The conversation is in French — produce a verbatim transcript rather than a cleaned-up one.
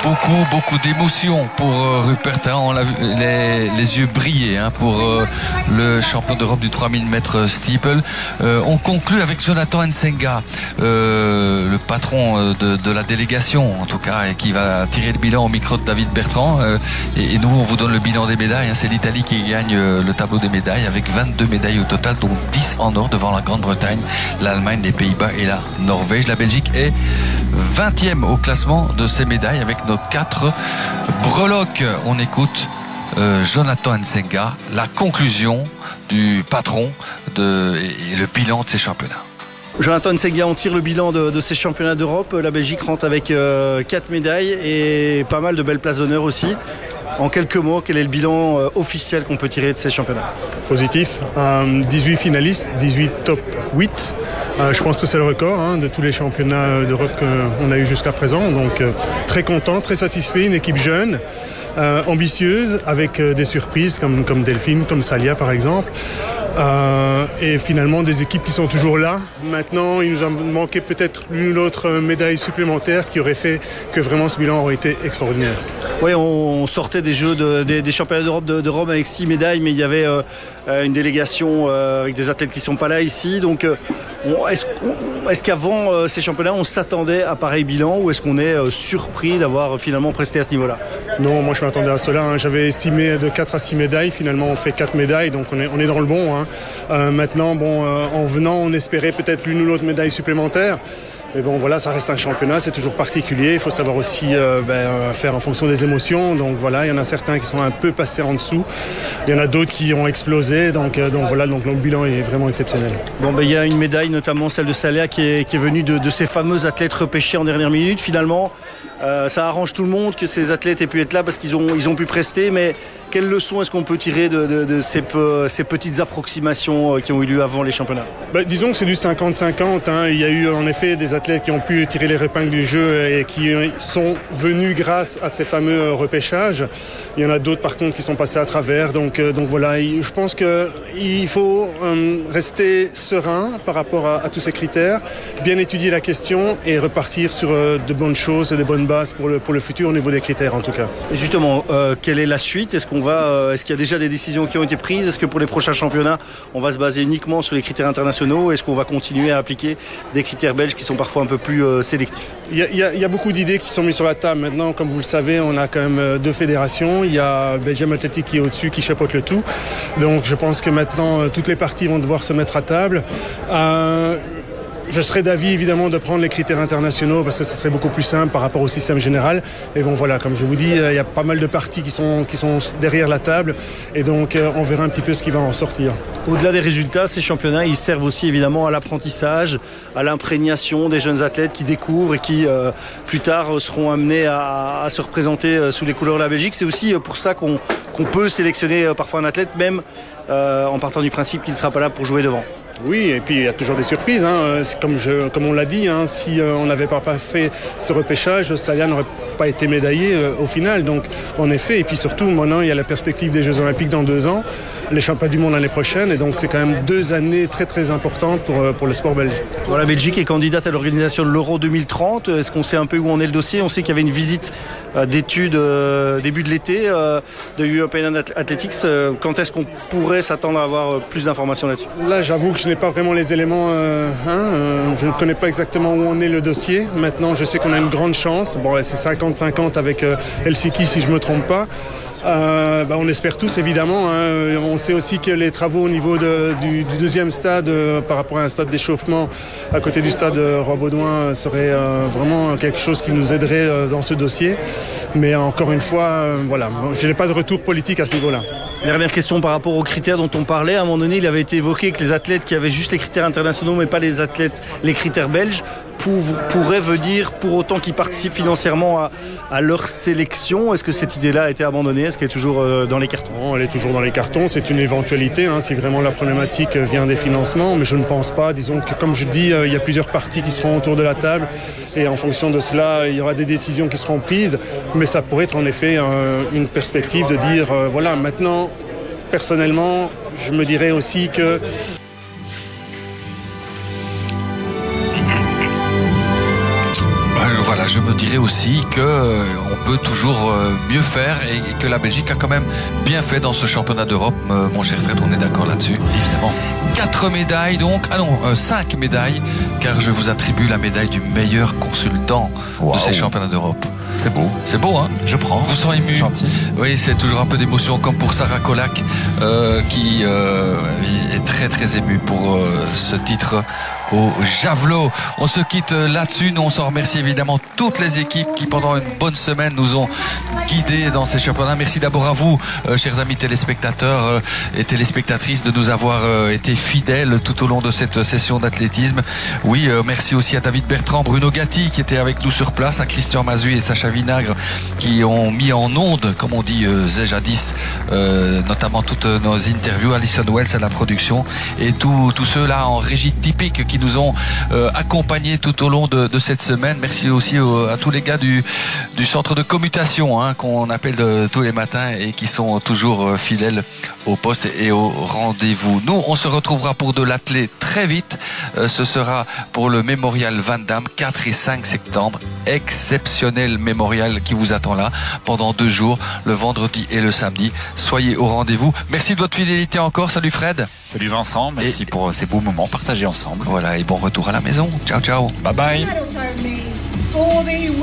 beaucoup, beaucoup d'émotions pour euh, Rupert. Hein, on l'a vu, les, les yeux briller hein, pour euh, le champion d'Europe du trois mille mètres steeple. Euh, on conclut avec Jonathan Nsenga, euh, le patron de, de la délégation en tout cas, et qui va tirer le bilan au micro de David Bertrand. Euh, et, et nous, on vous donne le bilan des médailles. Hein, c'est l'Italie qui gagne le tableau des médailles avec vingt-deux médailles au total, dont dix en or devant la Grande-Bretagne, l'Allemagne, les Pays-Bas et la Norvège. La Belgique est vingtième au classement de ces médailles avec nos quatre breloques. On écoute euh, Jonathan Nsenga, la conclusion du patron de, et, et le bilan de ces championnats. Jonathan Nsenga, on tire le bilan de, de ces championnats d'Europe. La Belgique rentre avec euh, quatre médailles et pas mal de belles places d'honneur aussi. En quelques mots, quel est le bilan euh, officiel qu'on peut tirer de ces championnats? Positif, euh, dix-huit finalistes, dix-huit top huit. Euh, je pense que c'est le record hein, de tous les championnats d'Europe qu'on a eu jusqu'à présent. Donc euh, très content, très satisfait, une équipe jeune, euh, ambitieuse, avec euh, des surprises comme, comme Delphine, comme Salia par exemple. Euh, et finalement des équipes qui sont toujours là. Maintenant, il nous a manqué peut-être l'une ou l'autre médaille supplémentaire qui aurait fait que vraiment ce bilan aurait été extraordinaire. Oui, on sortait des Jeux de, des, des championnats d'Europe de, de Rome avec six médailles, mais il y avait euh, une délégation euh, avec des athlètes qui ne sont pas là ici. Donc, euh, on, est-ce, on, est-ce qu'avant euh, ces championnats, on s'attendait à pareil bilan ou est-ce qu'on est euh, surpris d'avoir finalement presté à ce niveau-là? Non, moi je m'attendais à cela. Hein. J'avais estimé de quatre à six médailles. Finalement, on fait quatre médailles, donc on est, on est dans le bon. Hein. Euh, maintenant, bon, euh, en venant, on espérait peut-être l'une ou l'autre médaille supplémentaire. Mais bon, voilà, ça reste un championnat, c'est toujours particulier. Il faut savoir aussi euh, ben, faire en fonction des émotions. Donc voilà, il y en a certains qui sont un peu passés en dessous. Il y en a d'autres qui ont explosé. Donc, euh, donc voilà, donc le bilan est vraiment exceptionnel. Bon, ben, il y a une médaille, notamment celle de Salia, qui est, qui est venue de, de ces fameux athlètes repêchés en dernière minute. Finalement, euh, ça arrange tout le monde que ces athlètes aient pu être là parce qu'ils ont, ils ont pu prester. Mais quelle leçon est-ce qu'on peut tirer de, de, de ces, peu, ces petites approximations qui ont eu lieu avant les championnats? Ben, disons que c'est du cinquante cinquante. Hein. Il y a eu en effet des athlètes qui ont pu tirer les épingles du jeu et qui sont venus grâce à ces fameux repêchages. Il y en a d'autres par contre qui sont passés à travers. Donc, donc voilà, je pense qu'il faut rester serein par rapport à, à tous ces critères, bien étudier la question et repartir sur de bonnes choses et de bonnes bases pour le, pour le futur au niveau des critères en tout cas. Et justement, euh, quelle est la suite? Est-ce qu'on va, euh, est-ce qu'il y a déjà des décisions qui ont été prises? Est-ce que pour les prochains championnats, on va se baser uniquement sur les critères internationaux? Est-ce qu'on va continuer à appliquer des critères belges qui sont parfois un peu plus euh, sélectifs? Il y, a, il, y a, il y a beaucoup d'idées qui sont mises sur la table. Maintenant, comme vous le savez, on a quand même deux fédérations. Il y a Belgium Athletic qui est au-dessus, qui chapeaute le tout. Donc je pense que maintenant, toutes les parties vont devoir se mettre à table. Euh, Je serais d'avis évidemment de prendre les critères internationaux parce que ce serait beaucoup plus simple par rapport au système général. Mais bon voilà, comme je vous dis, il y a pas mal de parties qui sont, qui sont derrière la table et donc on verra un petit peu ce qui va en sortir. Au-delà des résultats, ces championnats, ils servent aussi évidemment à l'apprentissage, à l'imprégnation des jeunes athlètes qui découvrent et qui euh, plus tard seront amenés à, à se représenter sous les couleurs de la Belgique. C'est aussi pour ça qu'on, qu'on peut sélectionner parfois un athlète, même euh, en partant du principe qu'il ne sera pas là pour jouer devant. Oui, et puis il y a toujours des surprises. Hein. Comme, je, comme on l'a dit, hein, si euh, on n'avait pas fait ce repêchage, Salia n'aurait pas été médaillé euh, au final. Donc, en effet, et puis surtout, maintenant, il y a la perspective des Jeux Olympiques dans deux ans, les championnats du monde l'année prochaine. Et donc, c'est quand même deux années très, très importantes pour, pour le sport belge. Bon, la Belgique est candidate à l'organisation de l'Euro deux mille trente. Est-ce qu'on sait un peu où en est le dossier? On sait qu'il y avait une visite euh, d'études euh, début de l'été euh, de European Athletics. Euh, quand est-ce qu'on pourrait s'attendre à avoir euh, plus d'informations là-dessus? Là, j'avoue que je n'ai pas vraiment les éléments. Euh, hein, euh, je ne connais pas exactement où en est le dossier. Maintenant, je sais qu'on a une grande chance. Bon, c'est cinquante cinquante avec euh, Helsinki, si je ne me trompe pas. Euh, bah on espère tous évidemment. Hein. On sait aussi que les travaux au niveau de, du, du deuxième stade euh, par rapport à un stade d'échauffement à côté du stade euh, Roi-Baudouin euh, serait euh, vraiment quelque chose qui nous aiderait euh, dans ce dossier. Mais encore une fois, euh, voilà, je n'ai pas de retour politique à ce niveau-là. Dernière question par rapport aux critères dont on parlait. À un moment donné, il avait été évoqué que les athlètes qui avaient juste les critères internationaux mais pas les athlètes, les critères belges, pour, pourraient venir pour autant qu'ils participent financièrement à, à leur sélection. Est-ce que cette idée-là a été abandonnée? Est-ce qu'elle est toujours euh, dans les cartons? Non, elle est toujours dans les cartons. C'est une éventualité hein, si vraiment la problématique vient des financements. Mais je ne pense pas. Disons que comme je dis, euh, il y a plusieurs parties qui seront autour de la table. Et en fonction de cela, il y aura des décisions qui seront prises. Mais ça pourrait être en effet euh, une perspective de dire, euh, voilà, maintenant, personnellement, je me dirais aussi que... Voilà, voilà, je me dirais aussi que euh, on peut toujours euh, mieux faire et, et que la Belgique a quand même bien fait dans ce championnat d'Europe. Euh, mon cher Fred, on est d'accord là-dessus. Évidemment. Quatre médailles donc, ah non, euh, cinq médailles, car je vous attribue la médaille du meilleur consultant wow. de ces championnats d'Europe. C'est beau. C'est beau, hein? Je prends. Vous sentez ému? Oui, c'est toujours un peu d'émotion, comme pour Sarah Colac, euh, qui euh, est très très émue pour euh, ce titre au javelot. On se quitte là-dessus. Nous, on s'en remercie évidemment toutes les équipes qui, pendant une bonne semaine, nous ont guidés dans ces championnats. Merci d'abord à vous, euh, chers amis téléspectateurs euh, et téléspectatrices, de nous avoir euh, été fidèles tout au long de cette session d'athlétisme. Oui, euh, merci aussi à David Bertrand, Bruno Gatti, qui était avec nous sur place, à Christian Mazui et Sacha Vinagre, qui ont mis en onde, comme on dit euh, jadis, euh, notamment toutes nos interviews, Alison Wells à la production, et tous ceux-là en régie typique qui nous ont euh, accompagnés tout au long de, de cette semaine. Merci aussi au, à tous les gars du, du centre de commutation, hein, qu'on appelle de, tous les matins, et qui sont toujours euh, fidèles au poste et au rendez-vous. Nous, on se retrouvera pour de l'athlé très vite. Euh, ce sera pour le Mémorial Van Damme, quatre et cinq septembre. Exceptionnel mémorial qui vous attend là pendant deux jours, le vendredi et le samedi. Soyez au rendez-vous. Merci de votre fidélité encore. Salut Fred. Salut Vincent. Merci et pour ces beaux moments partagés ensemble. Voilà, et bon retour à la maison. Ciao, ciao. Bye bye.